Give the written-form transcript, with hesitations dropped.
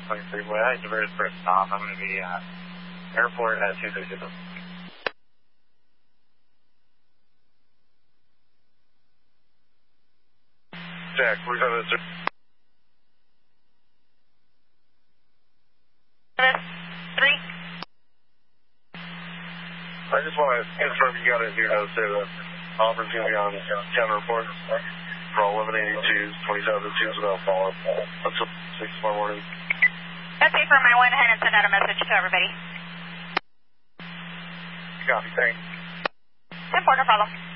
23 Boy. I diverted for a stop. I'm going to be airport at 2:30. Jack, we're going to... I just want to confirm you got it here. I would say that Auburn's going to be on camera report for all 1182s, 2702s without follow-up until 6 tomorrow morning. Okay, for I went ahead and sent out a message to everybody. Copy, thanks. 10-4, no problem.